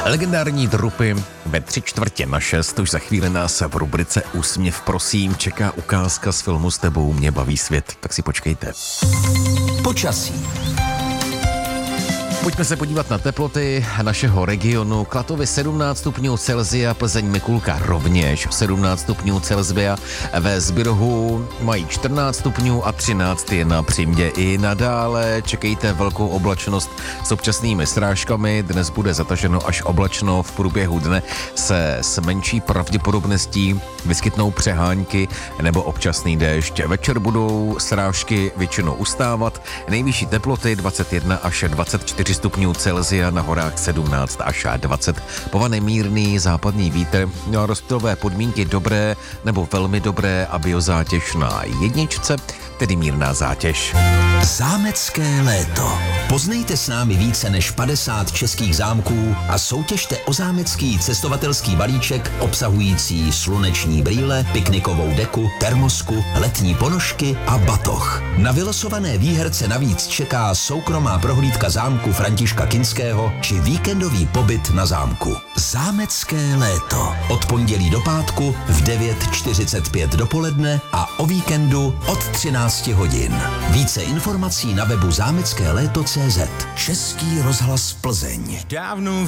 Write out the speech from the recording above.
Legendární trupy ve 3:45 už za chvíli nás v rubrice Úsměv prosím čeká ukázka z filmu S tebou mě baví svět, tak si počkejte. Počasí. Pojďme se podívat na teploty našeho regionu. Klatovy 17 stupňů Celsia, Plzeň Mikulka rovněž 17 stupňů Celsia. Ve Zbirohu mají 14 stupňů a 13 je na Přimě. I nadále čekejte velkou oblačnost s občasnými srážkami. Dnes bude zataženo až oblačno. V průběhu dne se s menší pravděpodobností vyskytnou přehánky nebo občasný déšť. Večer budou srážky většinou ustávat. Nejvyšší teploty 21 až 24 stupňů Celsia, na horách 17 až 20. Povaný mírný západní vítr, rozptylové podmínky dobré nebo velmi dobré a biozátěž na 1, tedy mírná zátěž. Zámecké léto. Poznejte s námi více než 50 českých zámků a soutěžte o zámecký cestovatelský balíček obsahující sluneční brýle, piknikovou deku, termosku, letní ponožky a batoh. Na vylosované výherce navíc čeká soukromá prohlídka zámku Františka Kinského či víkendový pobyt na zámku. Zámecké léto. Od pondělí do pátku v 9:45 dopoledne a o víkendu od 13 hodin. Více informací na webu zámeckéléto.cz. Český rozhlas Plzeň.